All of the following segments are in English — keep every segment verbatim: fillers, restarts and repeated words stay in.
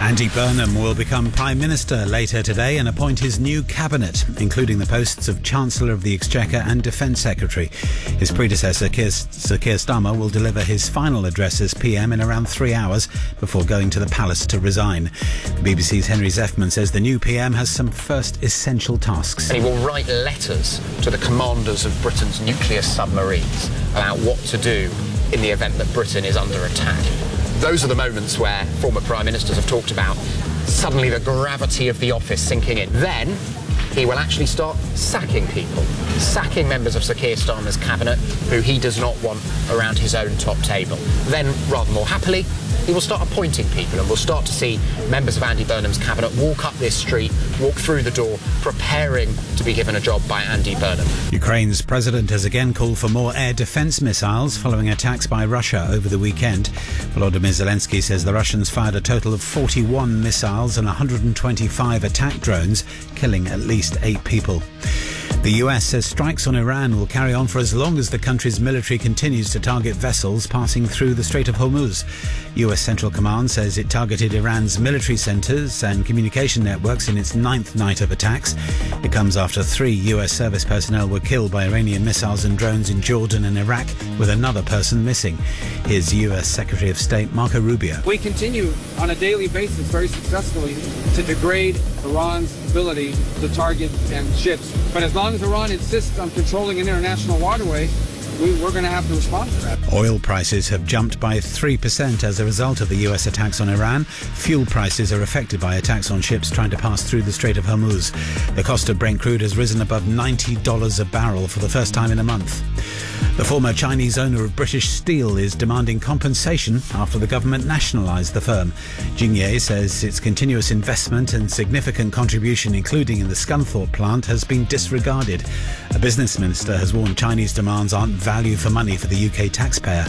Andy Burnham will become Prime Minister later today and appoint his new cabinet, including the posts of Chancellor of the Exchequer and Defence Secretary. His predecessor, Keir, Sir Keir Starmer, will deliver his final address as P M in around three hours before going to the palace to resign. The B B C's Henry Zeffman says the new P M has some first essential tasks. And he will write letters to the commanders of Britain's nuclear submarines about what to do in the event that Britain is under attack. Those are the moments where former prime ministers have talked about suddenly the gravity of the office sinking in. Then he will actually start sacking people, sacking members of Sir Keir Starmer's cabinet who he does not want around his own top table. Then, rather more happily, he will start appointing people, and we'll start to see members of Andy Burnham's cabinet walk up this street, walk through the door, preparing to be given a job by Andy Burnham. Ukraine's president has again called for more air defence missiles following attacks by Russia over the weekend. Volodymyr Zelensky says the Russians fired a total of forty-one missiles and one hundred twenty-five attack drones, killing at least eight people. The U S says strikes on Iran will carry on for as long as the country's military continues to target vessels passing through the Strait of Hormuz. U S Central Command says it targeted Iran's military centres and communication networks in its ninth night of attacks. It comes after three U S service personnel were killed by Iranian missiles and drones in Jordan and Iraq, with another person missing. Here's U S Secretary of State Marco Rubio. We continue on a daily basis very successfully to degrade Iran's ability to target and ships. But as long as Iran insists on controlling an international waterway, we, we're going to have to respond to that. Oil prices have jumped by three percent as a result of the U S attacks on Iran. Fuel prices are affected by attacks on ships trying to pass through the Strait of Hormuz. The cost of Brent crude has risen above ninety dollars a barrel for the first time in a month. The former Chinese owner of British Steel is demanding compensation after the government nationalised the firm. Jingye says its continuous investment and significant contribution, including in the Scunthorpe plant, has been disregarded. A business minister has warned Chinese demands aren't value for money for the U K taxpayer.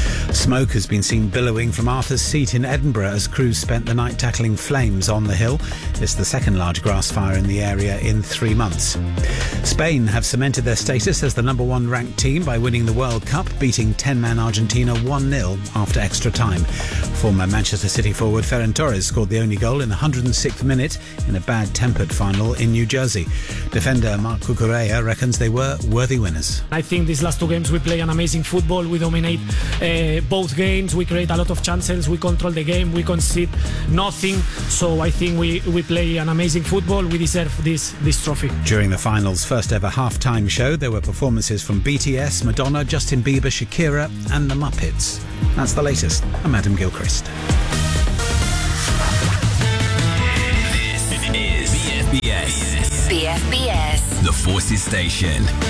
Smoke has been seen billowing from Arthur's Seat in Edinburgh as crews spent the night tackling flames on the hill. It's the second large grass fire in the area in three months. Spain have cemented their status as the number one ranked team by winning the World Cup, beating ten-man Argentina one nil after extra time. Former Manchester City forward Ferran Torres scored the only goal in the one hundred sixth minute in a bad-tempered final in New Jersey. Defender Marc Cucurella reckons they were worthy winners. I think these last two games we play an amazing football. We dominate uh, both games. We create a lot of chances. We control the game. We concede nothing. So I think we, we play an amazing football. We deserve this, this trophy. During the final's first ever halftime show, there were performances from B T S, Madonna, Justin Bieber, Shakira and the Muppets. That's the latest. I'm Adam Gilchrist. This is B F B S. B F B S. The Forces Station.